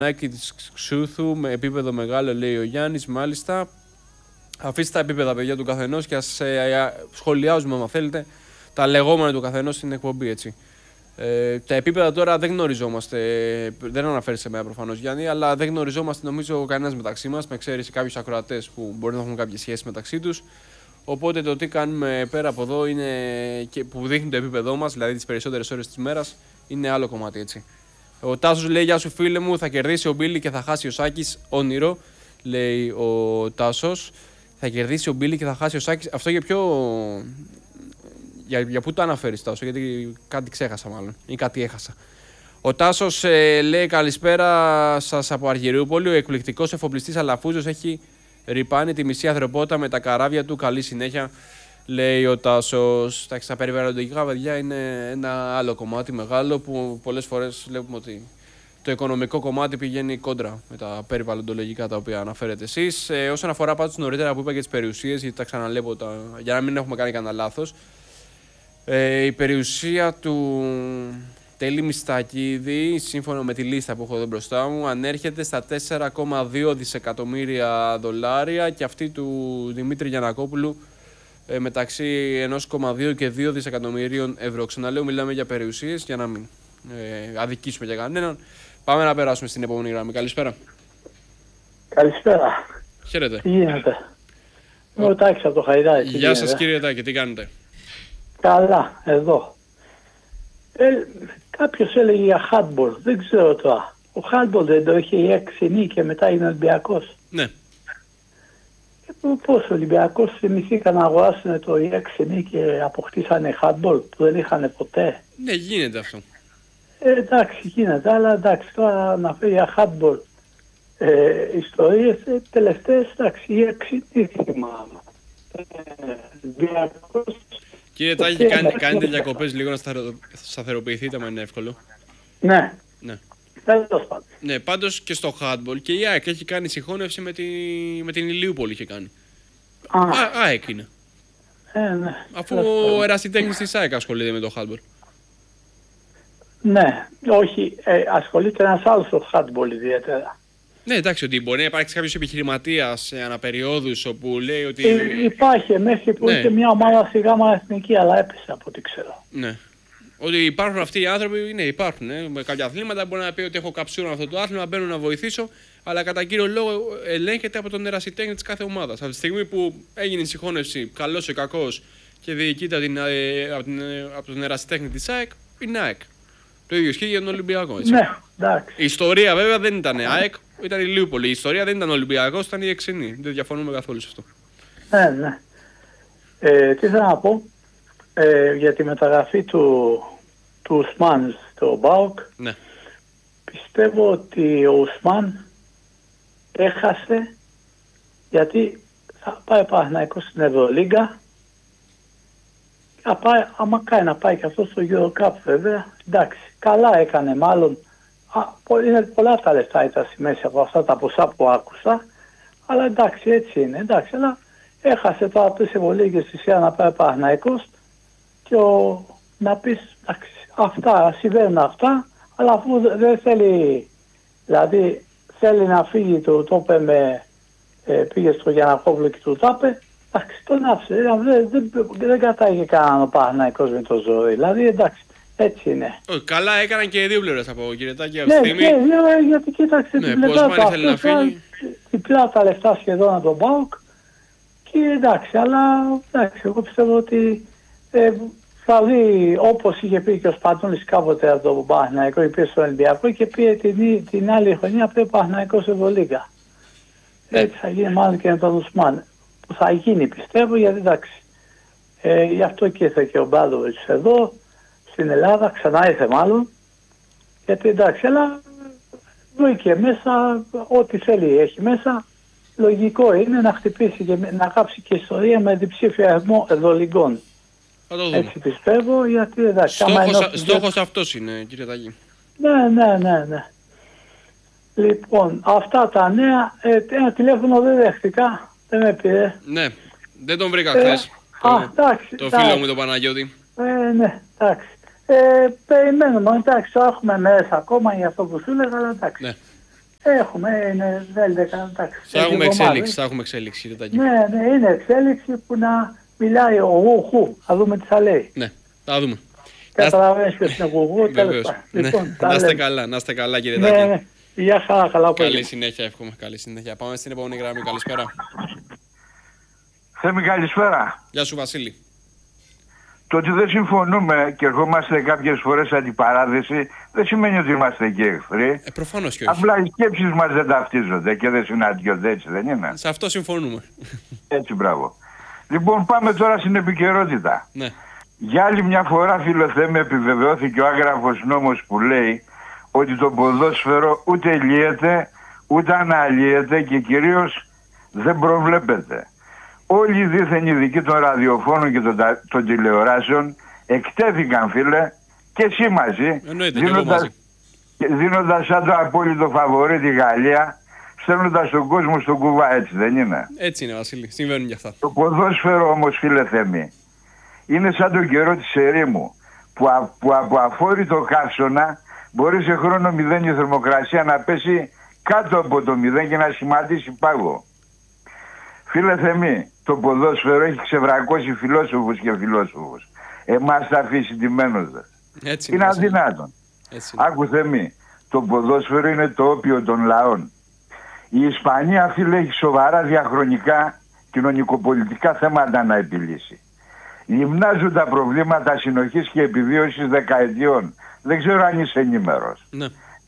Νάκη της Ξούθου με επίπεδο μεγάλο, λέει ο Γιάννης, μάλιστα. Αφήστε τα επίπεδα, παιδιά, του καθενός και ας σχολιάζουμε, άμα θέλετε, τα λεγόμενα του καθενός στην εκπομπή, έτσι. Τα επίπεδα τώρα δεν γνωριζόμαστε, δεν αναφέρει σε μένα προφανώς, Γιάννη, αλλά δεν γνωριζόμαστε νομίζω κανένας μεταξύ μας, με εξαίρεση κάποιους ακροατές που μπορεί να έχουν κάποιες σχέσεις μεταξύ τους. Οπότε το τι κάνουμε πέρα από εδώ είναι και που δείχνει το επίπεδό μας, δηλαδή τις περισσότερες ώρες της μέρας, είναι άλλο κομμάτι, έτσι. Ο Τάσος λέει: Γεια σου, φίλε μου, θα κερδίσει ο Μπίλι και θα χάσει ο Σάκης. Όνειρο, λέει ο Τάσος. Θα κερδίσει ο Μπίλι και θα χάσει ο Σάκης. Αυτό για ποιο. Για πού το αναφέρεις, Τάσο, γιατί κάτι ξέχασα, μάλλον, ή κάτι έχασα. Ο Τάσος λέει: Καλησπέρα σας από Αργυρούπολη. Ο εκπληκτικός εφοπλιστής Αλαφούζος έχει ρυπάνει τη μισή ανθρωπότητα με τα καράβια του. Καλή συνέχεια, λέει ο Τάσος. Τα περιβαλλοντικά, παιδιά, είναι ένα άλλο κομμάτι μεγάλο που πολλές φορές βλέπουμε ότι το οικονομικό κομμάτι πηγαίνει κόντρα με τα περιβαλλοντολογικά τα οποία αναφέρετε εσείς. Όσον αφορά πάντως νωρίτερα που είπα για τις περιουσίες, γιατί τα ξαναλέω για να μην έχουμε κάνει κανένα λάθος. Η περιουσία του Τέλη Μιστακίδη, σύμφωνα με τη λίστα που έχω εδώ μπροστά μου, ανέρχεται στα 4,2 δισεκατομμύρια δολάρια και αυτή του Δημήτρη Γιαννακόπουλου μεταξύ 1,2 και 2 δισεκατομμυρίων ευρώ. Ξαναλέω, μιλάμε για περιουσίες για να μην αδικήσουμε για κανέναν. Πάμε να περάσουμε στην επόμενη γραμμή. Καλησπέρα. Καλησπέρα. Χαίρετε. Τι γίνεται? Ο Τάκης από το Χαϊδάρι. Γεια σας, κύριε Τάκη, τι κάνετε? Καλά, εδώ. Κάποιος έλεγε για handball, δεν ξέρω τώρα. Ο handball δεν το είχε η 6 νίκη και μετά είναι Ολυμπιακός. Ναι. Πώς ο Ολυμπιακός θυμηθήκαν να αγοράσουν το 6 νίκη και αποκτήσανε handball που δεν είχαν ποτέ. Ναι, γίνεται αυτό. Εντάξει, γίνεται, αλλά εντάξει, τώρα να φέρει για handball ιστορίες τελευταίες, εντάξει, η 6 νίκη θυμάμαι. Ολυμπιακός. Κύριε Τάκη, κάνετε διακοπές λίγο να σταθεροποιηθείτε, αν είναι εύκολο. Ναι. Ναι. Τέλος πάντων. Ναι, πάντως και στο handball και η ΑΕΚ έχει κάνει συγχώνευση με την Ηλιούπολη. Είχε κάνει. ΑΕΚ είναι. Ναι. Αφού ο ερασιτέχνης της ΑΕΚ ασχολείται με το handball. Ναι, όχι, ασχολείται ένας άλλος στο handball ιδιαίτερα. Ναι, εντάξει, ότι μπορεί να υπάρξει κάποιος επιχειρηματίας σε αναπεριόδους όπου λέει ότι. Υπάρχει μέχρι που είχε μια ομάδα στη ΓΑΜΑ Εθνική, αλλά έπεσε από ό,τι ξέρω. Ναι. Ότι υπάρχουν αυτοί οι άνθρωποι, ναι, υπάρχουν. Με κάποια αθλήματα μπορεί να πει ότι έχω καψούρα με αυτό το άθλημα, μπαίνω να βοηθήσω, αλλά κατά κύριο λόγο ελέγχεται από τον ερασιτέχνη της κάθε ομάδας. Από τη στιγμή που έγινε η συγχώνευση, καλός ή κακός, και διοικείται από τον ερασιτέχνη της ΑΕΚ, είναι ΑΕΚ. Το ίδιο ισχύει για τον Ολυμπιακό. Έτσι. Ναι, εντάξει. Η ιστορία βέβαια δεν ήταν ΑΕΚ, ήταν η Ηλιούπολη. Η ιστορία δεν ήταν Ολυμπιακός, ήταν η Εξινή. Δεν διαφωνούμε καθόλου σε αυτό. Ναι. Τι θέλω να πω για τη μεταγραφή του Ουσμάν στο ΠΑΟΚ. Ναι. Πιστεύω ότι ο Ουσμάν έχασε γιατί θα πάει Παναθηναϊκός στην Ευρωλίγκα. Άμα κάνει να πάει και αυτό στο Eurocup βέβαια, εντάξει, καλά έκανε μάλλον. Είναι πολλά τα λεφτά ήταν στη μέση από αυτά τα ποσά που άκουσα, αλλά εντάξει, έτσι είναι, εντάξει, αλλά έχασε τώρα τις Ευρωλίγκες στη σειρά να πάει Παναθηναϊκός και να πεις, εντάξει, αυτά, συμβαίνουν αυτά, αλλά αφού δεν θέλει, δηλαδή θέλει να φύγει, το είπε πήγε στο Γιαννακόπουλο και του τάπε, εντάξει, τον άφησε, δεν κατάγει κανέναν ο Παναθηναϊκός με το ζόρι, δηλαδή εντάξει, έτσι είναι. Καλά έκαναν και οι δύο πλευρές από κύριε Τάκη. Ναι, γιατί κοίταξε την πλευρά του αυτός, διπλά τα λεφτά σχεδόν από τον ΠΑΟΚ και εντάξει, αλλά εντάξει, εγώ πιστεύω ότι θα δει, όπως είχε πει και ο Σπανούλης κάποτε από τον Παναθηναϊκό, πήγε στον Ολυμπιακό και πήγε την άλλη χρονιά πήγε Παναθηναϊκό σε Ευρωλίγκα. Έτσι θα γίνει μάλλον και με τον Ουσμάν. Που θα γίνει πιστεύω, γιατί εντάξει, γι' αυτό και ήρθε και ο Μπράντοβιτς εδώ στην Ελλάδα, ξανά ήρθε μάλλον, γιατί εντάξει, αλλά βρήκε μέσα ό,τι θέλει έχει μέσα. Λογικό είναι να χτυπήσει και να κάψει και ιστορία με διψήφιο αριθμό ευρωλιγκών. Έτσι πιστεύω, γιατί εντάξει. Στόχος αυτός είναι, κύριε Τάκη. Ναι. Λοιπόν, αυτά τα νέα. Ένα τηλέφωνο δεν δέχτηκα, δεν με πήρε. Ναι, δεν τον βρήκα χθες. Το φίλο μου τον Παναγιώτη. Ναι, εντάξει. Περιμένουμε, εντάξει, το έχουμε μέρες ακόμα για αυτό που σου έλεγα, αλλά εντάξει. Ναι. Έχουμε, είναι 11, εντάξει. Θα έχουμε εξέλιξη. Ναι, είναι εξέλιξη που να μιλάει ο Γουχού. Θα δούμε τι θα λέει. Ναι, θα δούμε. Καταλαβαίνεις ποιος είναι ο Γουχού. Λοιπόν, να είστε καλά κύριε Τάκη. Ναι, γεια σας, καλά. Καλή συνέχεια, εύχομαι. Καλή συνέχεια. Πάμε στην επόμενη γραμμή. Καλησπέρα. Θέμη, καλησπέρα. Γεια σου Βασίλη. Το ότι δεν συμφωνούμε και ερχόμαστε κάποιες φορές αντιπαράθεση δεν σημαίνει ότι είμαστε και εχθροί. Προφανώς και όχι. Απλά οι σκέψεις μας δεν ταυτίζονται και δεν συναντιόνται, έτσι δεν είναι? Σε αυτό συμφωνούμε. Έτσι, μπράβο. Λοιπόν, πάμε τώρα στην επικαιρότητα. Ναι. Για άλλη μια φορά, φίλε Θέμη, επιβεβαιώθηκε ο άγραφος νόμος που λέει ότι το ποδόσφαιρο ούτε λύεται, ούτε αναλύεται και κυρίως δεν προβλέπεται. Όλοι οι δίθεν ειδικοί των ραδιοφώνων και των τηλεοράσεων εκτέθηκαν, φίλε, και εσύ μαζί, δίνοντας σαν το απόλυτο φαβορί τη Γαλλία, στέλνοντας τον κόσμο στον κουβά, έτσι δεν είναι? Έτσι είναι, Βασίλη, συμβαίνουν και αυτά. Το ποδόσφαιρο όμως, φίλε Θέμη, είναι σαν τον καιρό της ερήμου, που από αφόρητο καύσωνα μπορεί σε χρόνο 0 η θερμοκρασία να πέσει κάτω από το 0 και να σχηματίσει πάγο. Φίλε Θεμή, το ποδόσφαιρο έχει ξεβρακώσει φιλόσοφους και φιλόσοφους. Εμάς θα αφήσει τιμένοντα. Είναι αδυνάτον. Άκου Θεμή, το ποδόσφαιρο είναι το όπιο των λαών. Η Ισπανία, φίλε, έχει σοβαρά διαχρονικά κοινωνικοπολιτικά θέματα να επιλύσει. Λιμνάζουν τα προβλήματα συνοχής και επιβίωσης δεκαετιών. Δεν ξέρω αν είσαι ενήμερος. Ναι.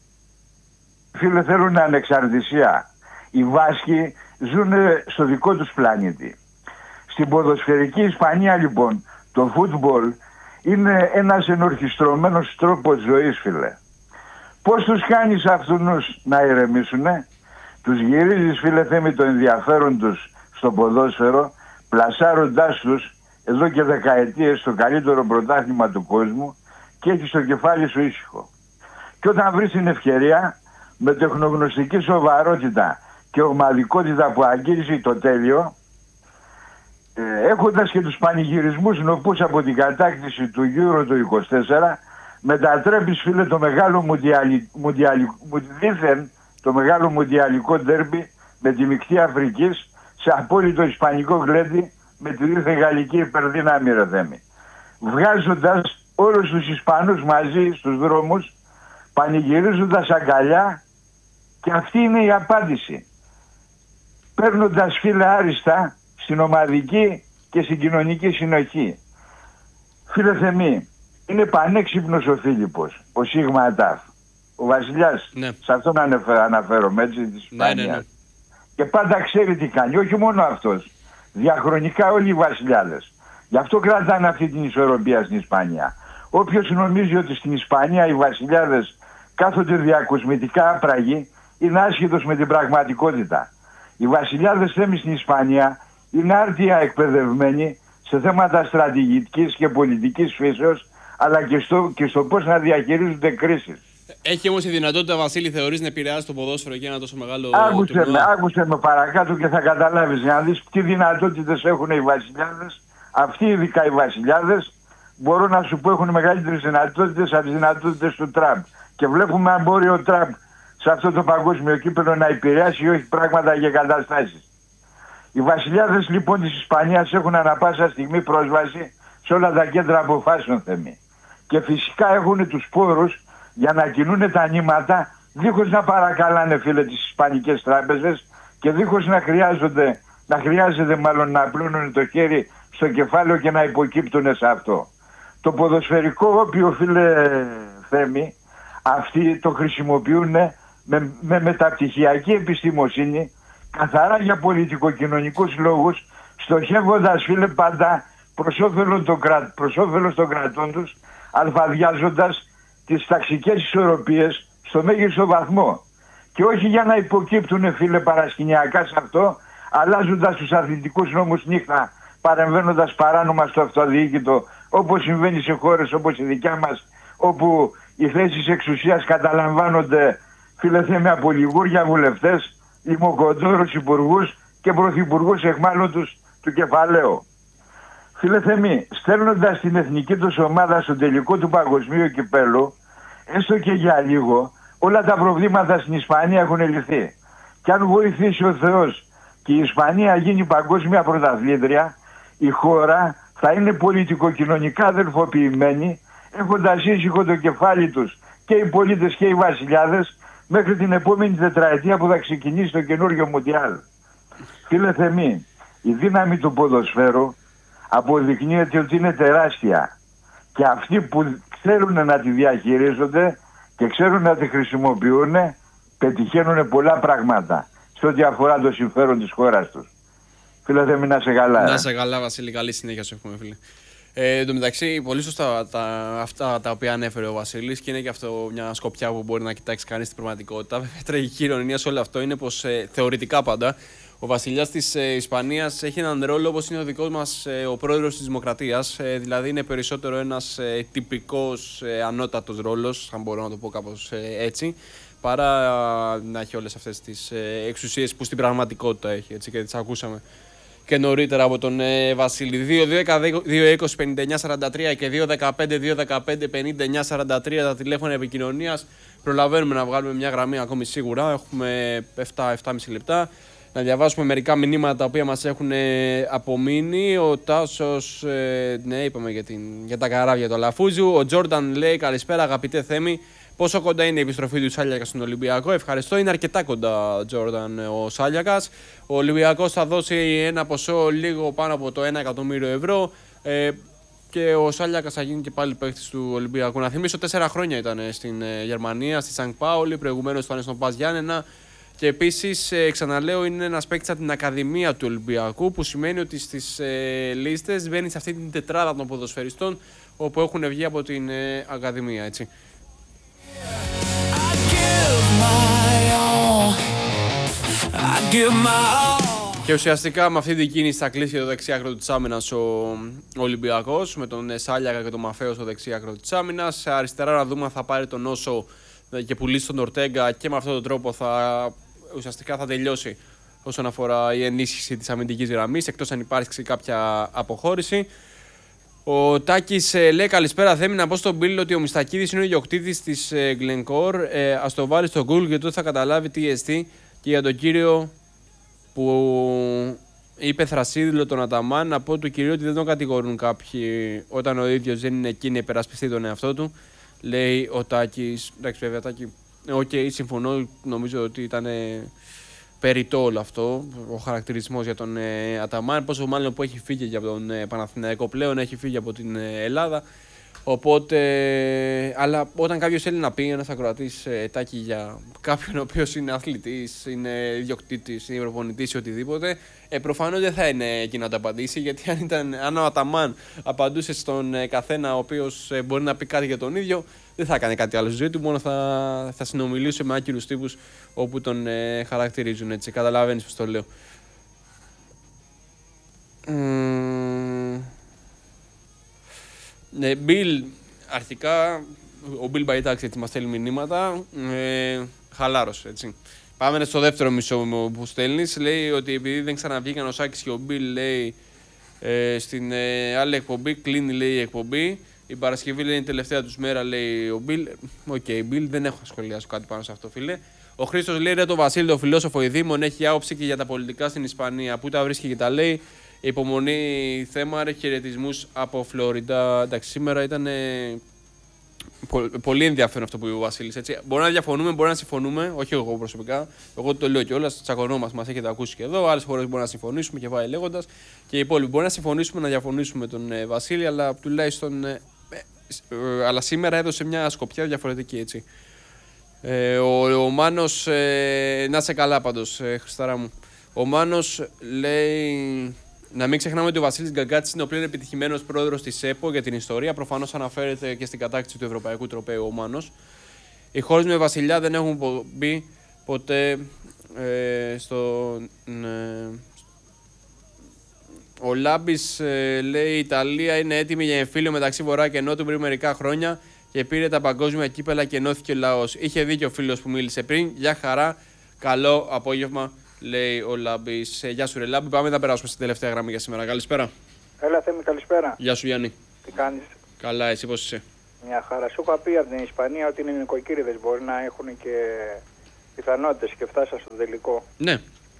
Φίλε, θέλουν ανεξαρτησία. Οι Βάσκοι ζουν στο δικό τους πλανήτη. Στην ποδοσφαιρική Ισπανία, λοιπόν, το φούτμπολ είναι ένας ενορχιστρωμένος τρόπος ζωής, φίλε. Πώς τους κάνεις αυτούς να ηρεμήσουνε? Τους γυρίζεις, φίλε Θέμη, το ενδιαφέρον τους στο ποδόσφαιρο, πλασάροντάς τους εδώ και δεκαετίες στο καλύτερο πρωτάθλημα του κόσμου και έχεις το κεφάλι σου ήσυχο. Και όταν βρεις την ευκαιρία, με τεχνογνωστική σοβαρότητα και ομαδικότητα που αγγίζει το τέλειο, έχοντας και τους πανηγυρισμούς νοπούς από την κατάκτηση του Euro του 24, μετατρέπεις, φίλε, το μεγάλο το μεγάλο μουντιαλικό ντέρμπι με τη μεικτή Αφρικής σε απόλυτο ισπανικό γλέντι με τη δίθεν γαλλική υπερδύναμη, ρε Θέμη. Βγάζοντας όλους τους Ισπανούς μαζί στους δρόμους, πανηγυρίζοντας αγκαλιά, και αυτή είναι η απάντηση. Παίρνοντας, φίλε, άριστα στην ομαδική και στην κοινωνική συνοχή. Φίλε Θεμή, είναι πανέξυπνος ο Φίλιππος, ο Σίγμα Ταφ. Ο βασιλιάς, ναι. Σε αυτόν αναφέρομαι, έτσι, της Ισπανίας. Ναι. Και πάντα ξέρει τι κάνει, όχι μόνο αυτός. Διαχρονικά όλοι οι βασιλιάδες. Γι' αυτό κρατάνε αυτή την ισορροπία στην Ισπανία. Όποιος νομίζει ότι στην Ισπανία οι βασιλιάδες κάθονται διακοσμητικά άπραγοι, είναι άσχετος με την πραγματικότητα. Οι βασιλιάδες Θέμη στην Ισπανία είναι άρτια εκπαιδευμένοι σε θέματα στρατηγικής και πολιτικής φύσεως, αλλά και στο πώς να διαχειρίζονται κρίσεις. Έχει όμως η δυνατότητα, Βασίλη, θεωρείς, να επηρεάσει το ποδόσφαιρο και ένα τόσο μεγάλο... Άκουσε με παρακάτω και θα καταλάβεις, για να δεις τι δυνατότητες έχουν οι βασιλιάδες. Αυτοί ειδικά οι βασιλιάδες, μπορώ να σου πω, έχουν μεγαλύτερες δυνατότητες από τις δυνατότητες του Τραμπ. Και βλέπουμε αν μπορεί ο Τραμπ σε αυτό το παγκόσμιο κύπελλο να επηρεάσει ή όχι πράγματα και καταστάσεις. Οι βασιλιάδες, λοιπόν, της Ισπανίας έχουν ανα πάσα στιγμή πρόσβαση σε όλα τα κέντρα αποφάσεων, Θεμή. Και φυσικά έχουν τους πόρους για να κινούν τα νήματα δίχως να παρακαλάνε, φίλε, τις ισπανικές τράπεζες και δίχως να χρειάζεται μάλλον να πλύνουν το χέρι στο κεφάλαιο και να υποκύπτουν σε αυτό. Το ποδοσφαιρικό όπιο, φίλε Θέμη, αυτοί το χρησιμοποιούν με μεταπτυχιακή επιστημοσύνη, καθαρά για πολιτικοκοινωνικούς λόγους, στοχεύοντας, φίλε, πάντα προς όφελος των κρατών τους, αλφαδιάζοντας τις ταξικές ισορροπίες στο μέγιστο βαθμό. Και όχι για να υποκύπτουν, φίλε, παρασκηνιακά σε αυτό, αλλάζοντας τους αθλητικούς νόμους νύχτα, παρεμβαίνοντας παράνομα στο αυτοδιοίκητο, όπως συμβαίνει σε χώρες όπως η δικιά μας, όπου οι θέσεις εξουσίας καταλαμβάνονται, φίλε Θέμη, από λιγούρια βουλευτές, λιμοκοντόρους υπουργούς και πρωθυπουργούς εχμάλωτους του κεφαλαίου. Φίλε Θέμη, στέλνοντας την εθνική τους ομάδα στο τελικό του παγκοσμίου κυπέλλου, έστω και για λίγο, όλα τα προβλήματα στην Ισπανία έχουν λυθεί. Και αν βοηθήσει ο Θεός και η Ισπανία γίνει παγκόσμια πρωταθλήτρια, η χώρα θα είναι πολιτικοκοινωνικά αδελφοποιημένη, έχοντας ήσυχο το κεφάλι τους και οι πολίτες και οι βασιλιάδες μέχρι την επόμενη τετραετία που θα ξεκινήσει το καινούργιο Μουντιάλ. Φίλε Θεμή, η δύναμη του ποδοσφαίρου αποδεικνύεται ότι είναι τεράστια και αυτοί που ξέρουν να τη διαχειρίζονται και ξέρουν να τη χρησιμοποιούν πετυχαίνουν πολλά πράγματα σε ό,τι αφορά το συμφέρον της χώρας τους. Φίλε Θεμή, να σε καλά. Να σε καλά, Βασίλη, καλή συνέχεια σου έχουμε, φίλε. Εν τω μεταξύ, πολύ σωστά αυτά τα οποία ανέφερε ο Βασίλης και είναι και αυτό μια σκοπιά που μπορεί να κοιτάξει κανείς στην πραγματικότητα. Βέβαια, η τραγική ειρωνία σε όλο αυτό είναι πως θεωρητικά πάντα ο βασιλιάς της Ισπανίας έχει έναν ρόλο όπως είναι ο δικός μας ο πρόεδρος της Δημοκρατίας. Δηλαδή είναι περισσότερο ένας τυπικός ανώτατος ρόλος, αν μπορώ να το πω κάπως έτσι, παρά να έχει όλες αυτές τις εξουσίες που στην πραγματικότητα έχει, έτσι, και τις ακούσαμε και νωρίτερα από τον Βασίλη. 2-10-2-20-59-43 και 2-15-2-15-59-43 τα τηλέφωνα επικοινωνίας. Προλαβαίνουμε να βγάλουμε μια γραμμή ακόμη σίγουρα. Έχουμε 7-7,5 λεπτά. Να διαβάσουμε μερικά μηνύματα τα οποία μας έχουν απομείνει. Ο Τάσος, ναι, είπαμε για τα καράβια του Αλαφούζου. Ο Τζόρνταν λέει: καλησπέρα, αγαπητέ Θέμη. Πόσο κοντά είναι η επιστροφή του Σάλιακα στον Ολυμπιακό? Ευχαριστώ. Είναι αρκετά κοντά, Τζόρνταν, ο Σάλιακας. Ο Ολυμπιακός θα δώσει ένα ποσό λίγο πάνω από το 1 εκατομμύριο ευρώ. Και ο Σάλιακας θα γίνει και πάλι παίκτης του Ολυμπιακού. Να θυμίσω, 4 χρόνια ήταν στην Γερμανία, στη Σανκ Πάολη. Προηγουμένως ήταν στον Πας Γιάννενα. Και επίσης, ξαναλέω, είναι ένας παίκτης από την Ακαδημία του Ολυμπιακού, που σημαίνει ότι στις λίστες μπαίνει σε αυτή την τετράδα των ποδοσφαιριστών όπου έχουν βγει από την Ακαδημία, έτσι. Και ουσιαστικά με αυτή την κίνηση θα κλείσει το δεξί άκρο της άμυνας ο Ολυμπιακός, με τον Σάλιακα και τον Μαφέο στο δεξί άκρο της άμυνας. Αριστερά να δούμε αν θα πάρει τον Όσο και πουλήσει τον Ορτέγκα, και με αυτόν τον τρόπο ουσιαστικά θα τελειώσει όσον αφορά η ενίσχυση της αμυντικής γραμμής, εκτός αν υπάρξει κάποια αποχώρηση. Ο Τάκης λέει: καλησπέρα, Θέμη, να πω στον Μπίλ ότι ο Μιστακίδης είναι ο ιδιοκτήτης της Glencore. Ας το βάλει στο Google γιατί τότε θα καταλάβει τι εστί. Και για τον κύριο που είπε θρασίδηλο τον Αταμάν, να πω του κυρίου ότι δεν τον κατηγορούν κάποιοι όταν ο ίδιος δεν είναι εκεί να υπερασπιστεί τον εαυτό του. Λέει ο Τάκης. Εντάξει, βέβαια, Τάκη. Συμφωνώ, νομίζω ότι ήταν περιττό όλο αυτό, ο χαρακτηρισμός για τον Αταμάν, πόσο μάλλον που έχει φύγει για τον Παναθηναϊκό πλέον, έχει φύγει από την Ελλάδα. Οπότε, αλλά όταν κάποιος θέλει να πει, ένας ακροατής, Τάκη, για κάποιον ο οποίος είναι αθλητής, είναι ιδιοκτήτης, είναι προπονητής ή οτιδήποτε, προφανώς δεν θα είναι εκεί να το απαντήσει, γιατί αν ο Αταμάν απαντούσε στον καθένα ο οποίος μπορεί να πει κάτι για τον ίδιο, δεν θα έκανε κάτι άλλο στη ζωή του, μόνο θα συνομιλούσε με άκυρους τύπους όπου τον χαρακτηρίζουν, έτσι. Καταλαβαίνεις πώς το λέω. Ναι, Μπιλ, αρχικά, ο Μπιλ Μπαϊτάξ, έτσι, μας στέλνει μηνύματα, χαλάρωσε, έτσι. Πάμε στο δεύτερο μισό που στέλνεις. Λέει ότι επειδή δεν ξαναβγήκαν ο Σάκης και ο Μπιλ, λέει, στην άλλη εκπομπή, κλείνει, λέει, η εκπομπή. Η Παρασκευή, λέει, είναι η τελευταία τους μέρα, λέει ο Μπιλ. Οκ, Μπιλ, δεν έχω σχολιάσει κάτι πάνω σε αυτό, φίλε. Ο Χρήστος λέει: ρε, το Βασίλη, το φιλόσοφο ειδήμων, έχει άποψη και για τα πολιτικά στην Ισπανία. Πού τα βρίσκει και τα λέει. Υπομονή θέμα, χαιρετισμούς από Φλόριντα. Εντάξει, σήμερα ήταν πολύ ενδιαφέρον αυτό που είπε ο Βασίλης. Έτσι. Μπορεί να διαφωνούμε, μπορεί να συμφωνούμε. Όχι εγώ προσωπικά. Εγώ το λέω κιόλας. Τσακωνόμαστε, μας έχετε ακούσει και εδώ. Άλλες φορές μπορεί να συμφωνήσουμε και πάει λέγοντας. Και οι υπόλοιποι μπορεί να συμφωνήσουμε, να διαφωνήσουμε με τον Βασίλη, αλλά τουλάχιστον. Αλλά σήμερα έδωσε μια σκοπιά διαφορετική, έτσι. Ο Μάνος. Να σε καλά πάντως, Χριστάρα μου. Ο Μάνος λέει. Να μην ξεχνάμε ότι ο Βασίλης Γκαγκάτσης είναι ο πλέον επιτυχημένος πρόεδρος της ΕΠΟ για την ιστορία. Προφανώς αναφέρεται και στην κατάκτηση του Ευρωπαϊκού Τροπαίου ο Μάνος. Οι χώρες με βασιλιά δεν έχουν μπει ποτέ Ο Λάμπης λέει: η Ιταλία είναι έτοιμη για εμφύλιο μεταξύ Βορρά και Νότου πριν μερικά χρόνια και πήρε τα παγκόσμια κύπελα και ενώθηκε ο λαός. Είχε δίκιο ο φίλος που μίλησε πριν. Γεια χαρά. Καλό απόγευμα. Λέει ο Λάμπης. Γεια σου, ρε Λάμπη. Πάμε να περάσουμε στην τελευταία γραμμή για σήμερα. Καλησπέρα. Έλα, Θέμη, καλησπέρα. Γεια σου, Γιάννη. Τι κάνεις? Καλά, εσύ πώς είσαι? Μια χαρά. Σου είχα πει από την Ισπανία ότι είναι νοικοκύριδες, μπορεί να έχουν και πιθανότητες και φτάσαν στο τελικό. Ναι.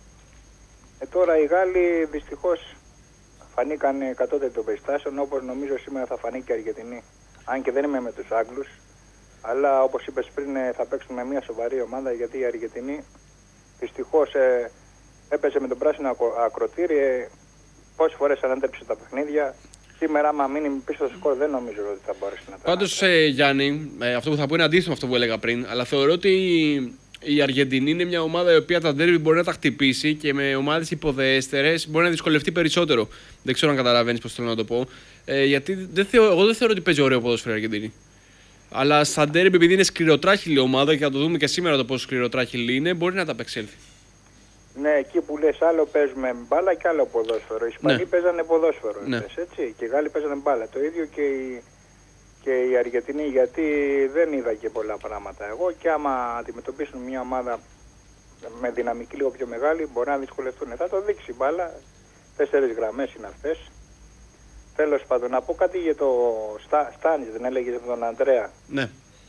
Τώρα οι Γάλλοι δυστυχώς φανήκαν κατώτεροι των περιστάσεων, όπως νομίζω σήμερα θα φανεί και η Αργεντινή. Αν και δεν είμαι με τους Άγγλους, αλλά όπως είπες πριν θα παίξουν με μια σοβαρή ομάδα, γιατί η Αργεντινή δυστυχώς έπαιζε με τον πράσινο ακροτήρι. Πόσες φορές ανέτρεψε τα παιχνίδια. Σήμερα, άμα μείνει πίσω στο σκορ, δεν νομίζω ότι θα μπορέσει να τα κάνει. Πάντως, Γιάννη, αυτό που θα πω είναι αντίθετο με αυτό που έλεγα πριν, αλλά θεωρώ ότι η Αργεντινή είναι μια ομάδα η οποία τα ντέρμπι μπορεί να τα χτυπήσει και με ομάδες υποδεέστερες μπορεί να δυσκολευτεί περισσότερο. Δεν ξέρω αν καταλαβαίνεις πώς θέλω να το πω. Γιατί εγώ δεν θεωρώ ότι παίζει ωραίο ποδόσφαιρο η Αργεντινή. Αλλά στα ντέρμπι, επειδή είναι σκληροτράχυλη ομάδα και θα το δούμε και σήμερα το πόσο σκληροτράχυλη είναι, μπορεί να τα απεξέλθει. Ναι, εκεί που λες άλλο παίζουμε μπάλα και άλλο ποδόσφαιρο. Οι Ισπανοί παίζανε ποδόσφαιρο, έτσι, και οι Γάλλοι παίζανε μπάλα. Το ίδιο και η Αργεντινή, γιατί δεν είδα και πολλά πράγματα εγώ, και άμα αντιμετωπίσουν μια ομάδα με δυναμική λίγο πιο μεγάλη μπορεί να δυσκολευτούν. Θα το δείξει η μπάλα, 4 γραμμές είναι αυτές. Τέλος πάντων, να πω κάτι για το Στάνης, δεν έλεγες με τον Αντρέα. Ναι.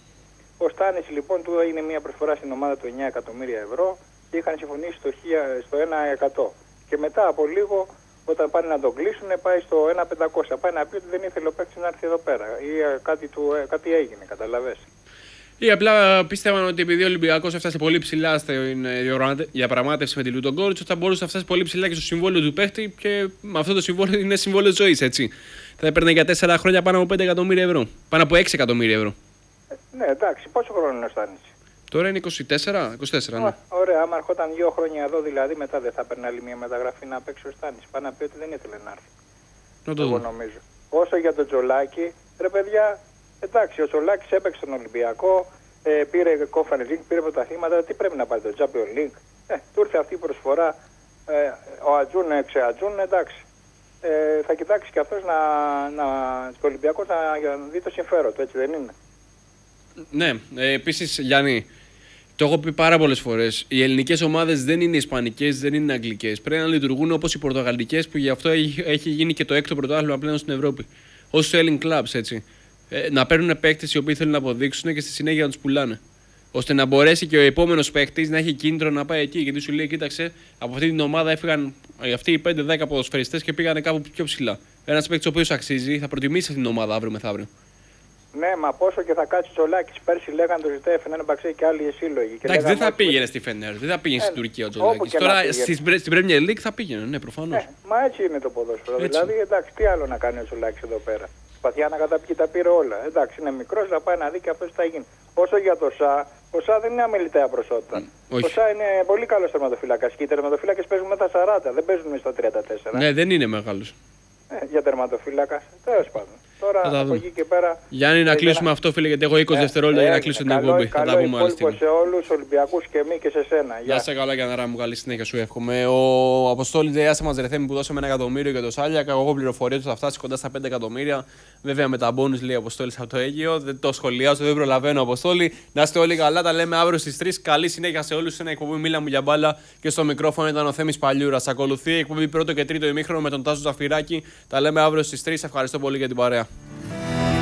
Ο Στάνης λοιπόν του έγινε μια προσφορά στην ομάδα του 9 εκατομμύρια ευρώ και είχαν συμφωνήσει στο 1%. Και μετά από λίγο, όταν πάνε να τον κλείσουν, πάει στο 1.500. Πάει να πει ότι δεν ήθελε ο παίκτης να έρθει εδώ πέρα. Ή κάτι έγινε, καταλαβες. Ή απλά πίστευαν ότι επειδή ο Ολυμπιακός έφτασε πολύ ψηλά στην διαπραγμάτευση με τη Λουντογκόριτς, θα μπορούσε να φτάσει πολύ ψηλά και στο συμβόλαιο του παίχτη, και με αυτό το συμβόλαιο είναι συμβόλαιο ζωής, έτσι. Θα έπαιρνε για 4 χρόνια πάνω από 5 εκατομμύρια ευρώ. Πάνω από 6 εκατομμύρια ευρώ. Ναι, εντάξει, πόσο χρόνο είναι ο Στάνης? Τώρα είναι 24, ναι. Ωραία, άμα ερχόταν 2 χρόνια εδώ, δηλαδή μετά δεν θα έπαιρνε άλλη μια μεταγραφή να παίξει ο Στάνης. Πάει να πει ότι δεν ήθελε να έρθει. Εγώ νομίζω. Όσο για τον Τζολάκη, ρε παιδιά, εντάξει, ο Τζολάκης έπαιξε στον Ολυμπιακό, πήρε Conference League, πήρε πρωταθλήματα. Τι πρέπει να πάρει, το Champions League? Του ήρθε αυτή η προσφορά. Ο Ατζούν ξεατζούν, εντάξει. Θα κοιτάξει και αυτός στο Ολυμπιακό να δει το συμφέρον του, έτσι δεν είναι? Ναι, επίσης Γιάννη, το έχω πει πάρα πολλές φορές. Οι ελληνικές ομάδες δεν είναι ισπανικές, δεν είναι αγγλικές. Πρέπει να λειτουργούν όπως οι πορτογαλικές, που γι' αυτό έχει γίνει και το 6ο πρωτάθλημα πλέον στην Ευρώπη. Ως selling clubs, έτσι. Να παίρνουν παίκτες οι οποίοι θέλουν να αποδείξουν και στη συνέχεια να τους πουλάνε. Ώστε να μπορέσει και ο επόμενος παίκτης να έχει κίνητρο να πάει εκεί. Γιατί σου λέει, κοίταξε, από αυτή την ομάδα έφυγαν αυτοί οι 5-10 ποδοσφαιριστές και πήγανε κάπου πιο ψηλά. Ένας παίκτης ο οποίος αξίζει θα προτιμήσει αυτή την ομάδα αύριο μεθαύριο. Ναι, μα πόσο και θα κάτσει ο Τζολάκης? Πέρσι λέγανε το ζητάει Φενέρμπαξε και άλλοι σύλλογοι. Εντάξει, δεν θα πήγαινε στη Φενέρ, δεν θα πήγαινε στην Τουρκία ο Τζολάκης. Τώρα στην Premier League θα πήγαινε, ναι, προφανώς. Μα έτσι είναι το ποδόσφαιρο. Δηλαδή, εντάξει, τι άλλο να κάνει ο Τζολάκης εδώ πέρα? Σπαθιά να καταπιεί, τα πήρε όλα. Εντάξει, είναι μικρός, να πάει να δει και αυτό τι θα γίνει. Όσο για το ΣΑ, ο ΣΑ δεν είναι αμεληταία προσότητα. Ο ΣΑ είναι πολύ καλός τερματοφύλακας. Και οι τερματοφύλακες παίζουν με τα 40, δεν παίζουν στα 34. Ναι, δεν είναι μεγάλος. Για τερματοφύλακας, τέλος πάντων. Τώρα από εκεί και πέρα. Γιάννη, να κλείσουμε αυτό, φίλε, γιατί έχω 20 δευτερόλεπτα για να κλείσω την εκπομπή. Θα τα πούμε άλλη στιγμή. Σε όλους, Ολυμπιακούς και εμείς και σε σένα. Γεια σε καλά, Γιάννα μου, καλή συνέχεια σου εύχομαι. Ο Αποστόλης Δεάσα μας ρεθέμει που δώσαμε 1 εκατομμύριο για το Σάλιακα. Εγώ πληροφορία ότι θα φτάσει κοντά στα 5 εκατομμύρια. Βέβαια με τα μπόνους, λέει ο Αποστόλης από το Αίγυο. Δεν το σχολιάζω, δεν προλαβαίνω, Αποστόλη. Να είστε όλοι καλά, τα λέμε αύριο στις 3. Καλή συνέχεια σε όλους. Ένα εκπομπή Μίλα μου για μπάλα και στο μικρόφωνο ήταν ο Θέμης Παλιούρας. Ακολουθεί η εκπομπή πρώτο και τρίτο ημίχρονο με τον Τάσο Ζαφυράκη. Τα λέμε αύριο στις 3. Ευχαριστώ πολύ για την παρέα.